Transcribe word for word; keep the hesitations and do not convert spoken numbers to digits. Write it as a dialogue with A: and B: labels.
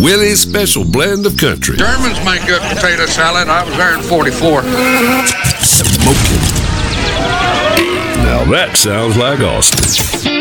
A: Willie's special blend of country.
B: Germans make good potato salad. I was there in forty-four.
A: Smoking. Now that sounds like Austin.